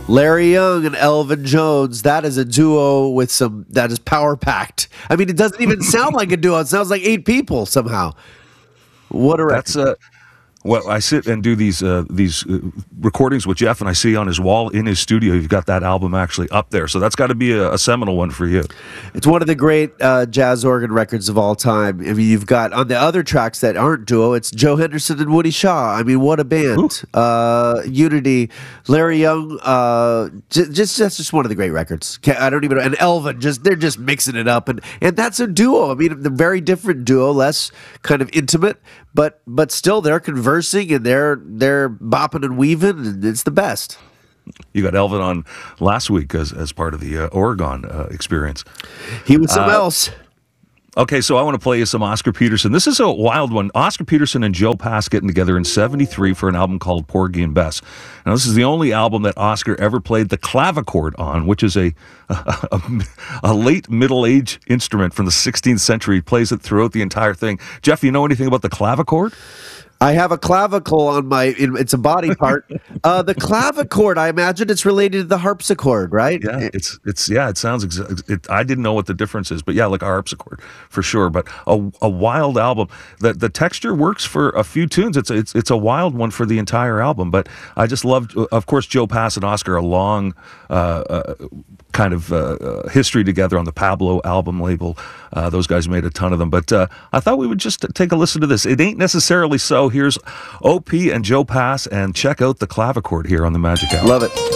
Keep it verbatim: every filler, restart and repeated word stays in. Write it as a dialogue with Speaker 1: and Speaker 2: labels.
Speaker 1: Larry Young and Elvin Jones, that is a duo with some, that is power packed. I mean, it doesn't even sound like a duo. It sounds like eight people somehow. What a record.
Speaker 2: That's uh, well, I sit and do these uh, these uh, recordings with Jeff, and I see on his wall in his studio, you've got that album actually up there. So that's got to be a, a seminal one for you.
Speaker 1: It's one of the great uh, jazz organ records of all time. I mean, you've got on the other tracks that aren't duo, it's Joe Henderson and Woody Shaw. I mean, what a band. Uh, Unity, Larry Young, uh, j- just that's just one of the great records. I don't even know. And Elvin, just they're just mixing it up. And, and that's a duo. I mean, the very different duo, less kind of intimate, but but still they're conversing and they're they're bopping and weaving, and it's the best.
Speaker 2: You got Elvin on last week as as part of the uh, Oregon uh, experience.
Speaker 1: He was something
Speaker 2: uh,
Speaker 1: else.
Speaker 2: Okay, so I want to play you some Oscar Peterson. This is a wild one. Oscar Peterson and Joe Pass getting together in seventy-three for an album called Porgy and Bess. Now, this is the only album that Oscar ever played the clavichord on, which is a a, a, a late Middle Age instrument from the sixteenth century. He plays it throughout the entire thing. Jeff, you know anything about the clavichord?
Speaker 1: I have a clavicle on my, it's a body part. uh, the clavichord, I imagine it's related to the harpsichord, right?
Speaker 2: Yeah, it's, it's yeah, it sounds, exa- it, I didn't know what the difference is, but yeah, like a harpsichord for sure. But a, a wild album. The, the texture works for a few tunes. It's, it's, it's a wild one for the entire album, but I just loved, of course, Joe Pass and Oscar, a long uh, uh, kind of uh, history together on the Pablo album label. Uh, those guys made a ton of them, but uh, I thought we would just take a listen to this. It ain't necessarily so. Here's O P and Joe Pass, and check out the clavichord here on the Magic Hour.
Speaker 1: Love it.